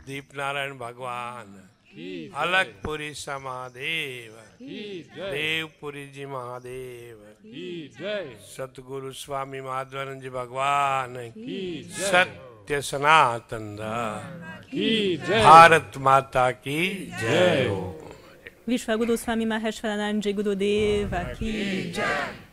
दीप नारायण भगवान, अलगपुरी समादेव, देवपुरी जी महादेव, सतगुरु स्वामी माधवानंद जी भगवान की, सत्य सनातन भारत माता की जय हो। विश्व गुरु स्वामी महेश्वरानंद जी गुरुदेव की जय।